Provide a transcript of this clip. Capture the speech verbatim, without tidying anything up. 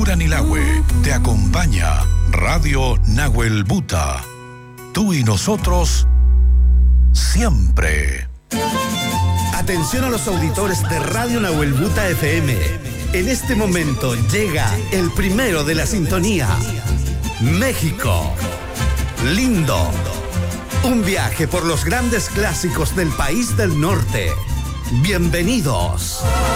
Curanilahue te acompaña Radio Nahuel Buta. Tú y nosotros siempre. Atención a los auditores de Radio Nahuel Buta F M. En este momento llega el primero de la sintonía. México. Lindo. Un viaje por los grandes clásicos del país del norte. Bienvenidos.